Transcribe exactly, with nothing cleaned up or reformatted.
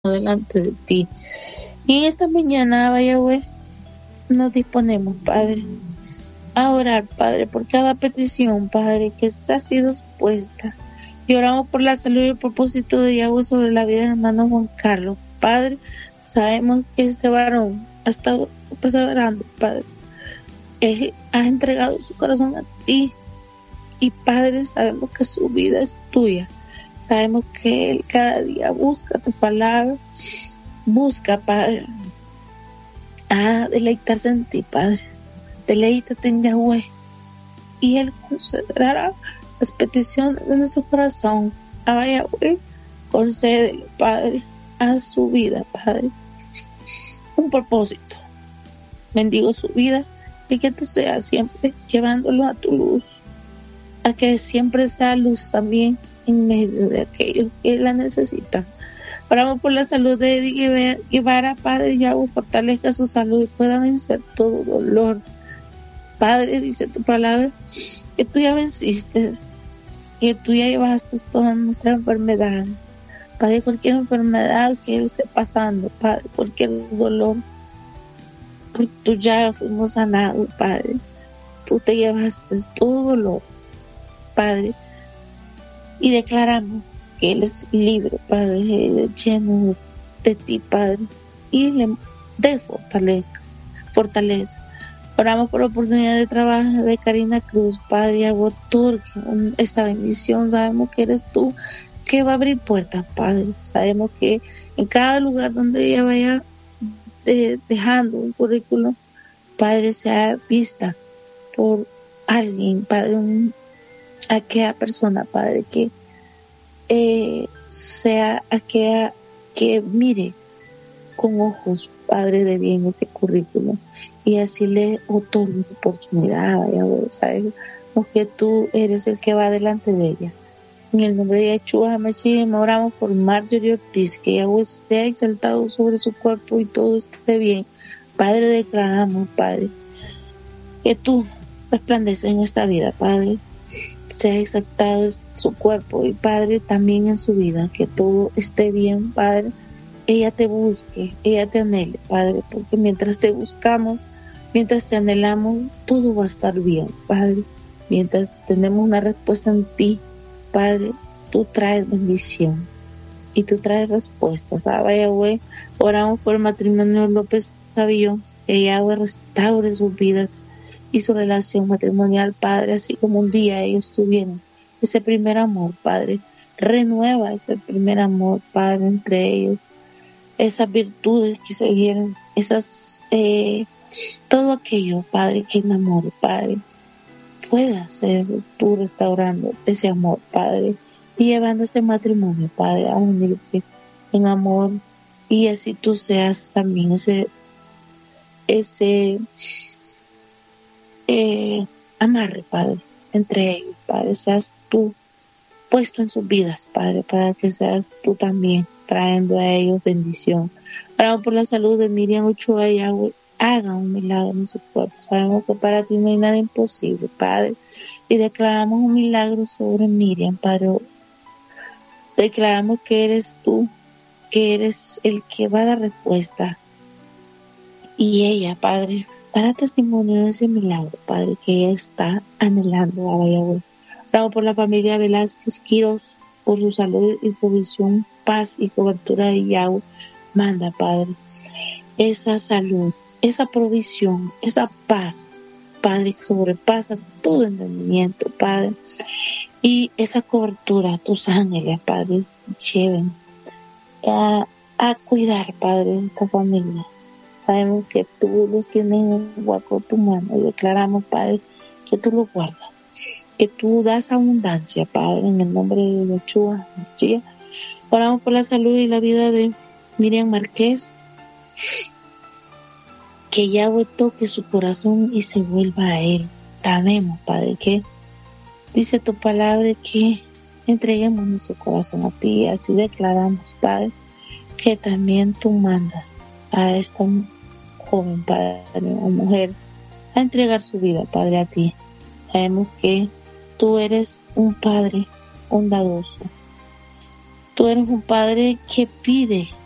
delante de ti. Y en esta mañana, vaya, güey, nos disponemos, Padre, a orar, Padre, por cada petición, Padre, que se ha sido expuesta. Y oramos por la salud y el propósito de Yahweh sobre la vida del hermano Juan Carlos. Padre, sabemos que este varón ha estado perseverando, Padre. Él ha entregado su corazón a ti. Y Padre, sabemos que su vida es tuya. Sabemos que Él cada día busca tu palabra. Busca, Padre, a deleitarse en ti, Padre. Deleítate en Yahweh. Y Él concederá las peticiones de nuestro corazón. A Yahweh, concédele, Padre, a su vida, Padre, un propósito. Bendigo su vida y que tú seas siempre llevándolo a tu luz. A que siempre sea luz también en medio de aquellos que la necesitan. Oramos por la salud de Eddie Guevara, Padre, Yahweh, fortalezca su salud y pueda vencer todo dolor. Padre, dice tu palabra, que tú ya venciste, que tú ya llevaste todas nuestras enfermedades. Padre, cualquier enfermedad que él esté pasando, Padre, cualquier dolor, por tú ya fuimos sanados, Padre. Tú te llevaste todo dolor, Padre, y declaramos que Él es libre, Padre, Él es lleno de ti, Padre, y le dé fortaleza, fortaleza. Oramos por la oportunidad de trabajo de Karina Cruz, Padre, y otorgue esta bendición. Sabemos que eres tú que va a abrir puertas, Padre. Sabemos que en cada lugar donde ella vaya de, dejando un currículum, Padre, sea vista por alguien, Padre, un, aquella persona, Padre, que eh, sea aquella que mire con ojos, Padre, de bien ese currículum y así le otorgue una oportunidad. Yahweh, sabemos que tú eres el que va delante de ella. En el nombre de Yeshua HaMashiach oramos por Marjorie Ortiz, que Yahweh sea exaltado sobre su cuerpo y todo esté bien. Padre, declaramos, Padre, que tú resplandeces en esta vida, Padre, sea exaltado en su cuerpo y, Padre, también en su vida, que todo esté bien, Padre. Ella te busque, ella te anhele, Padre, porque mientras te buscamos, mientras te anhelamos, todo va a estar bien, Padre. Mientras tenemos una respuesta en ti, Padre, tú traes bendición y tú traes respuestas. Ah, Yahweh, oramos por el matrimonio López Savillón, que Yahweh restaure sus vidas y su relación matrimonial, Padre, así como un día ellos tuvieron ese primer amor, Padre. Renueva ese primer amor, Padre, entre ellos. Esas virtudes que se vieron, esas, eh, todo aquello, Padre, que enamore, Padre. Pueda ser tú restaurando ese amor, Padre, y llevando este matrimonio, Padre, a unirse en amor, y así tú seas también ese, ese eh, amarre, Padre, entre ellos, Padre, seas tú puesto en sus vidas, Padre, para que seas tú también trayendo a ellos bendición. Oramos por la salud de Miriam Ochoa y Yahweh, haga un milagro en su cuerpo. Sabemos que para ti no hay nada imposible, Padre, y declaramos un milagro sobre Miriam, Padre. Declaramos que eres tú, que eres el que va a dar respuesta, y ella, Padre, dará testimonio de ese milagro, Padre, que ella está anhelando a Yahweh. Oramos por la familia Velázquez Quiroz, por su salud y provisión, paz y cobertura de Yahweh. Manda, Padre, esa salud, esa provisión, esa paz, Padre, que sobrepasa todo entendimiento, Padre, y esa cobertura, tus ángeles, Padre, lleven a, a cuidar, Padre, de esta familia. Sabemos que tú los tienes en el hueco de tu mano y declaramos, Padre, que tú los guardas, que tú das abundancia, Padre, en el nombre de Yeshua HaMashiach. Oramos por la salud y la vida de Miriam Márquez, que Yahweh toque su corazón y se vuelva a Él. Sabemos, Padre, que dice tu palabra que entreguemos nuestro corazón a ti. Así declaramos, Padre, que también tú mandas a esta joven, Padre, o mujer, a entregar su vida, Padre, a ti. Sabemos que tú eres un Padre bondadoso. Tú eres un Padre que pide